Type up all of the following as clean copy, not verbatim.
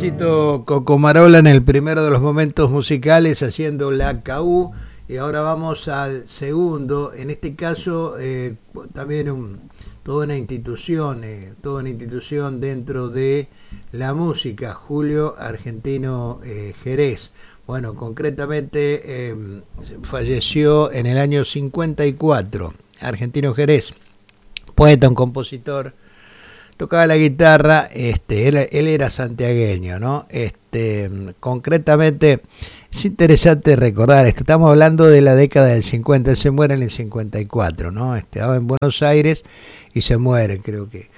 Luisito Cocomarola en el primero de los momentos musicales haciendo la KU. Y ahora vamos al segundo, en este caso también toda una institución dentro de la música, Julio Argentino Jerez. Bueno, concretamente falleció en el año 54, Argentino Jerez, poeta, un compositor, tocaba la guitarra, él era santiagueño, ¿no? Concretamente, es interesante recordar esto, estamos hablando de la década del 50, él se muere en el 54, ¿no? Estaba en Buenos Aires y se muere, creo que,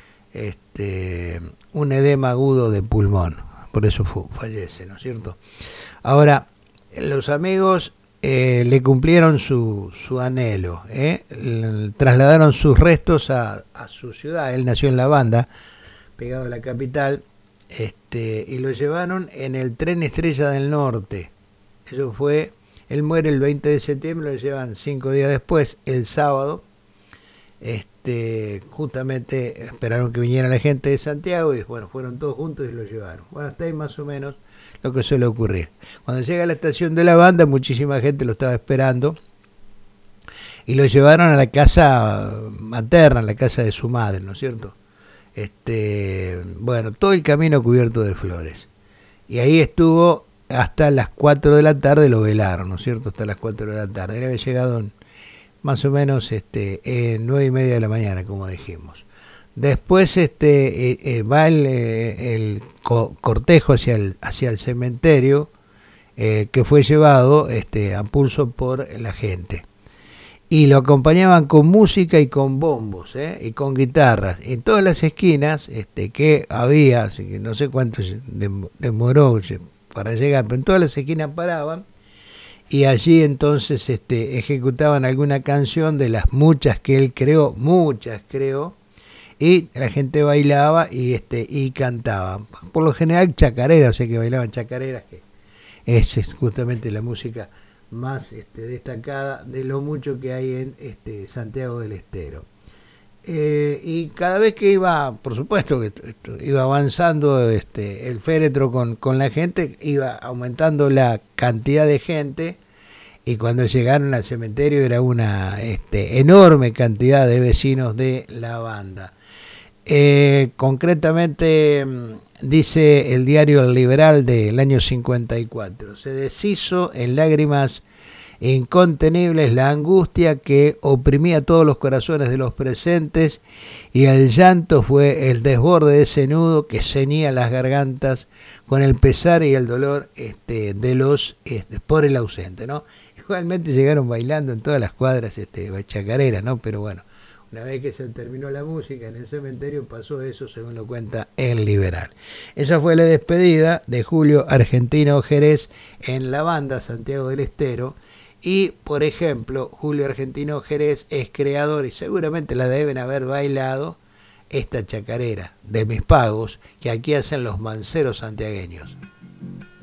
un edema agudo de pulmón, por eso fallece, ¿no es cierto? Ahora, los amigos le cumplieron su anhelo, trasladaron sus restos a su ciudad, él nació en La Banda, pegado a la capital, y lo llevaron en el tren Estrella del Norte. Eso fue, él muere el 20 de septiembre, lo llevan 5 días después, el sábado. Justamente esperaron que viniera la gente de Santiago y bueno, fueron todos juntos y lo llevaron. Bueno, hasta ahí más o menos lo que suele ocurrir. Cuando llega a la estación de La Banda, muchísima gente lo estaba esperando y lo llevaron a la casa materna, a la casa de su madre, ¿no es cierto? Bueno, todo el camino cubierto de flores. Y ahí estuvo hasta las 4 de la tarde, lo velaron, ¿no es cierto? Hasta las 4 de la tarde. Él había llegado más o menos 9:30 de la mañana, como dijimos. Después va el cortejo hacia el cementerio, que fue llevado a pulso por la gente. Y lo acompañaban con música y con bombos, y con guitarras. En todas las esquinas que había, así que no sé cuánto demoró para llegar, pero en todas las esquinas paraban. Y allí entonces ejecutaban alguna canción de las muchas que él creó, y la gente bailaba y cantaba. Por lo general chacareras, o sea que bailaban chacareras, que es justamente la música más destacada de lo mucho que hay en Santiago del Estero. Y cada vez que iba, por supuesto que iba avanzando el féretro con la gente, iba aumentando la cantidad de gente, y cuando llegaron al cementerio era una enorme cantidad de vecinos de La Banda. Concretamente dice el diario El Liberal del año 54, se deshizo en lágrimas incontenibles la angustia que oprimía todos los corazones de los presentes, y el llanto fue el desborde de ese nudo que ceñía las gargantas con el pesar y el dolor de los por el ausente, ¿no? Igualmente llegaron bailando en todas las cuadras chacareras, ¿no? Pero bueno, una vez que se terminó la música en el cementerio pasó eso, según lo cuenta El Liberal. Esa fue la despedida de Julio Argentino Jerez en La Banda, Santiago del Estero. Y, por ejemplo, Julio Argentino Jerez es creador, y seguramente la deben haber bailado, esta chacarera de Mis Pagos, que aquí hacen los manceros santiagueños.